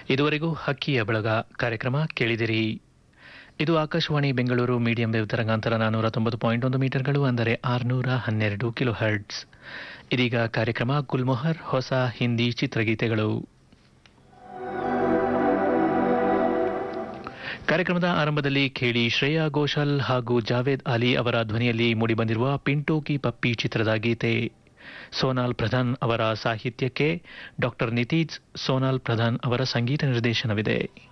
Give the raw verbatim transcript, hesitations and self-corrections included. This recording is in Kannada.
ಇದುವರೆಗೂ ಹಕ್ಕಿಯ ಬಳಗ ಕಾರ್ಯಕ್ರಮ ಕೇಳಿದಿರಿ. ಇದು ಆಕಾಶವಾಣಿ ಬೆಂಗಳೂರು ಮೀಡಿಯಂ ವೇವ್ ತರಂಗಾಂತರ ನಾನ್ನೂರ ತೊಂಬತ್ತು ಪಾಯಿಂಟ್ ಒಂದು ಮೀಟರ್ಗಳು, ಅಂದರೆ ಆರುನೂರ ಹನ್ನೆರಡು ಕಿಲೋ ಹರ್ಟ್ಸ್. ಇದೀಗ ಕಾರ್ಯಕ್ರಮ ಗುಲ್ಮೊಹರ್ ಹೊಸ ಹಿಂದಿ ಚಿತ್ರಗೀತೆಗಳು. ಕಾರ್ಯಕ್ರಮದ ಆರಂಭದಲ್ಲಿ ಕೇಳಿ ಶ್ರೇಯಾ ಘೋಷಾಲ್ ಹಾಗೂ ಜಾವೇದ್ ಅಲಿ ಅವರ ಧ್ವನಿಯಲ್ಲಿ ಮೂಡಿಬಂದಿರುವ ಪಿಂಟೋ ಕಿ ಪಪ್ಪಿ ಚಿತ್ರದ ಗೀತೆ. ಸೋನಾಲ್ ಪ್ರಧಾನ್ ಅವರ ಸಾಹಿತ್ಯಕ್ಕೆ ಡಾಕ್ಟರ್ ನಿತೀಜ್ ಸೋನಾಲ್ ಪ್ರಧಾನ್ ಅವರ ಸಂಗೀತ ನಿರ್ದೇಶನವಿದೆ.